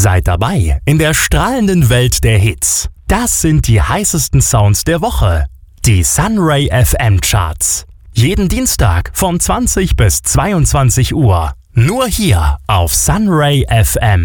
Seid dabei in der strahlenden Welt der Hits. Das sind die heißesten Sounds der Woche. Die Sunray FM Charts. Jeden Dienstag von 20 bis 22 Uhr. Nur hier auf Sunray FM.